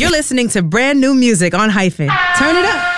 You're listening to brand new music on Hyphen. Turn it up.